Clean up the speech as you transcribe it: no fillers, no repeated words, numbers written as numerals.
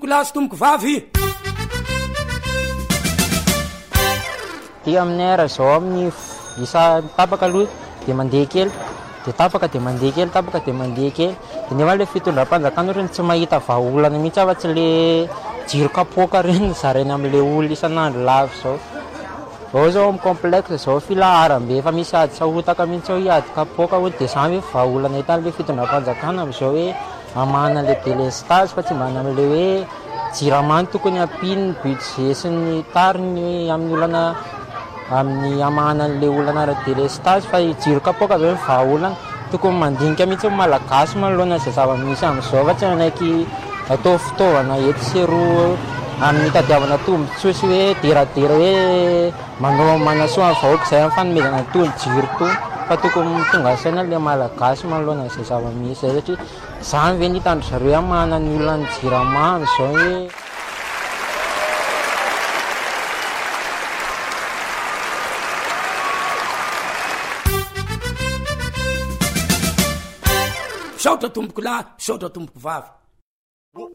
tomboko lahy sy tomboko vavy. Ty amin'ny ara zao amin'ny isa tapaka aloha de mandeha kely de tapaka de mandeha kely tapaka de mandeha kely de nefa le fitondram-panjakana reny tsy mahita vahaolana mihitsy afa-tsy le jiro kapoaka reny zarainy amin'le olona isan'andro lavy zao. Ao zao amin'ny complexe zao filaharam-be efa misy ady sahotaka mihitsy ao hiady kapoaka ho de samy hoe vahaolana hitany le fitondram-panjakana amin'izao hoe amana le délestage fa tsy mbana amin'le hoe jiramany tokony ampiny budget sy ny tariny amin'ny olana amin'ny amanan'le olana ara-délestage fa jiro kapoaka be vahaolana tokony mandinika mihitsy malagasy manoloana izay zava-misy amin'izao fa tsy anaiky atao fitaovana ety seroa amin'ny tadiavana tombontsoa hoe deradera hoe manao manasoa ny vahoaka izay amin'ny fanomezana tony jiro tony fa tokony tonga saina le malagasy manoloana izay zava-misy zay satria zany ve nitandry zareo hoe amanan'ny olona ny jiramamy zao hoe saotra tomboko lahy saotra tomboko vavy.